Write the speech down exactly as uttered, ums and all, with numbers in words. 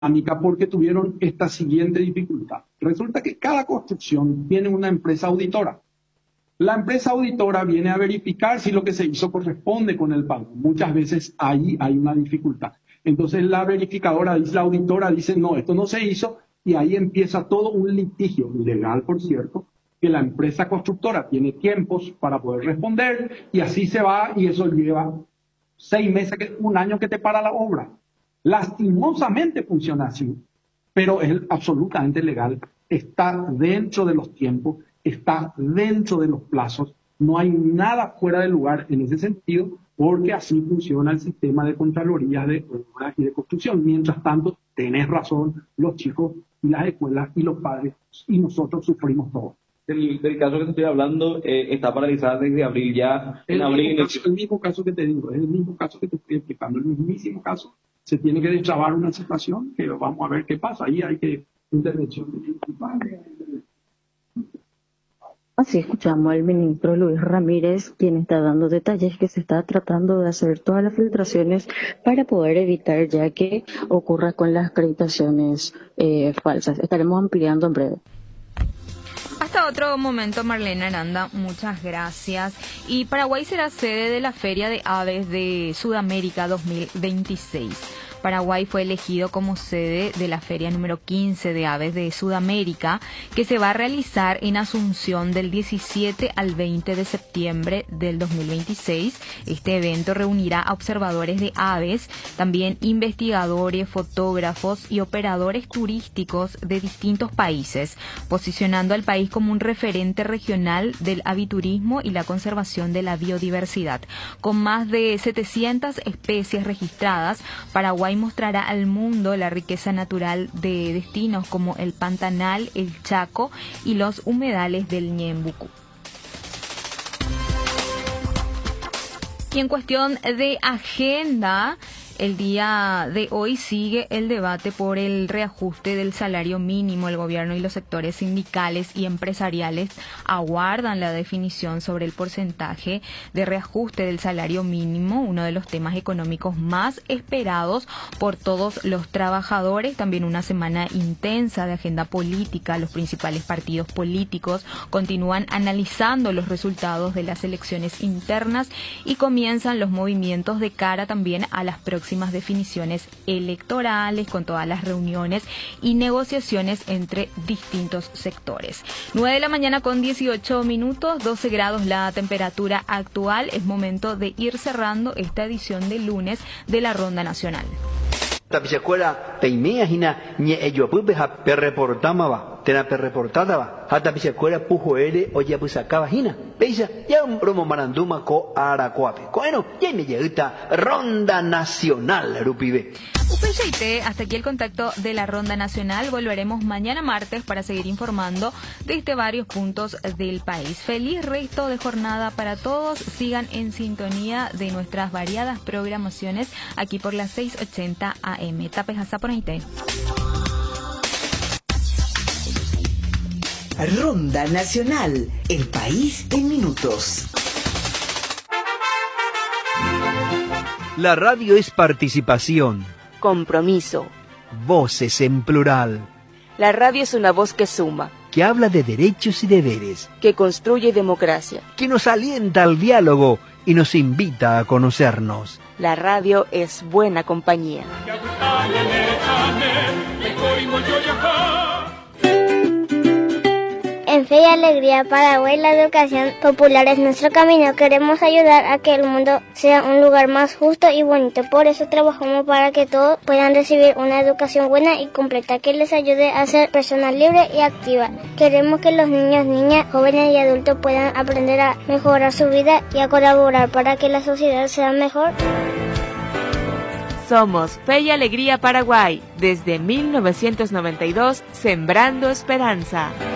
porque tuvieron esta siguiente dificultad. Resulta que cada construcción tiene una empresa auditora. La empresa auditora viene a verificar si lo que se hizo corresponde con el pago. Muchas veces ahí hay una dificultad. Entonces la verificadora, la auditora dice, no, esto no se hizo, y ahí empieza todo un litigio legal, por cierto, que la empresa constructora tiene tiempos para poder responder, y así se va, y eso lleva seis meses, un año que te para la obra. Lastimosamente funciona así, pero es absolutamente legal, está dentro de los tiempos, está dentro de los plazos, no hay nada fuera de lugar en ese sentido, porque así funciona el sistema de contralorías de obras y de construcción. Mientras tanto, tenés razón, los chicos y las escuelas y los padres y nosotros sufrimos todo. Del, del caso que te estoy hablando, eh, está paralizada desde abril ya. En el, abril, mismo caso, el mismo caso que te digo, es el mismo caso que te estoy explicando, el mismísimo caso. Se tiene que destrabar una situación que vamos a ver qué pasa. Ahí hay que intervención municipal. Así escuchamos al ministro Luis Ramírez, quien está dando detalles que se está tratando de hacer todas las filtraciones para poder evitar ya que ocurra con las acreditaciones eh, falsas. Estaremos ampliando en breve. Hasta otro momento, Marlene Aranda, muchas gracias. Y Paraguay será sede de la Feria de Aves de Sudamérica dos mil veintiséis. Paraguay fue elegido como sede de la feria número quince de aves de Sudamérica, que se va a realizar en Asunción del diecisiete al veinte de septiembre del dos mil veintiséis. Este evento reunirá a observadores de aves, también investigadores, fotógrafos y operadores turísticos de distintos países, posicionando al país como un referente regional del aviturismo y la conservación de la biodiversidad. Con más de setecientas especies registradas, Paraguay mostrará al mundo la riqueza natural de destinos como el Pantanal, el Chaco y los humedales del Ñembucú. Y en cuestión de agenda, el día de hoy sigue el debate por el reajuste del salario mínimo. El gobierno y los sectores sindicales y empresariales aguardan la definición sobre el porcentaje de reajuste del salario mínimo, uno de los temas económicos más esperados por todos los trabajadores. También una semana intensa de agenda política. Los principales partidos políticos continúan analizando los resultados de las elecciones internas y comienzan los movimientos de cara también a las próximas definiciones electorales, con todas las reuniones y negociaciones entre distintos sectores. nueve de la mañana con dieciocho minutos, doce grados la temperatura actual. Es momento de ir cerrando esta edición de lunes de la Ronda Nacional. Tapisecuela peimea hina ñe ello pupe ha perreportama tena perreportada va ha tapisecuela pujo ere oya pusacaba hina peisa ya un bromo maranduma ko aracuape bueno ya me llega Ronda Nacional rupibe. Upeyite, hasta aquí el contacto de la Ronda Nacional. Volveremos mañana martes para seguir informando desde varios puntos del país. Feliz resto de jornada para todos. Sigan en sintonía de nuestras variadas programaciones aquí por las seis ochenta A M. Tapes hasta por ahí. Ronda Nacional, el país en minutos. La radio es participación. Compromiso. Voces en plural. La radio es una voz que suma. Que habla de derechos y deberes. Que construye democracia. Que nos alienta al diálogo y nos invita a conocernos. La radio es buena compañía. En Fe y Alegría Paraguay, la educación popular es nuestro camino. Queremos ayudar a que el mundo sea un lugar más justo y bonito. Por eso trabajamos para que todos puedan recibir una educación buena y completa que les ayude a ser personas libres y activas. Queremos que los niños, niñas, jóvenes y adultos puedan aprender a mejorar su vida y a colaborar para que la sociedad sea mejor. Somos Fe y Alegría Paraguay, desde mil novecientos noventa y dos, sembrando esperanza.